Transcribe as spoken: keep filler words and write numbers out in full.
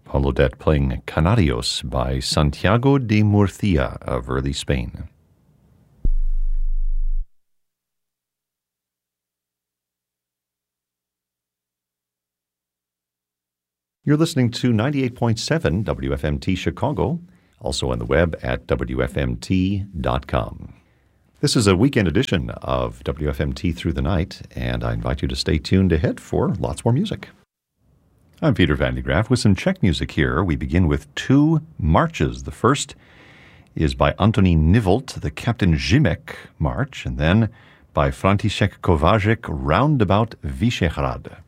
Holodet playing Canarios by Santiago de Murcia of early Spain. You're listening to ninety-eight point seven W F M T Chicago, also on the web at W F M T dot com. This is a weekend edition of W F M T Through the Night, and I invite you to stay tuned ahead for lots more music. I'm Peter Van de Graaff with some Czech music here. We begin with two marches. The first is by Antonín Nivolt, the Captain Žimek March, and then by František Kováčik, Roundabout Vyšehrad.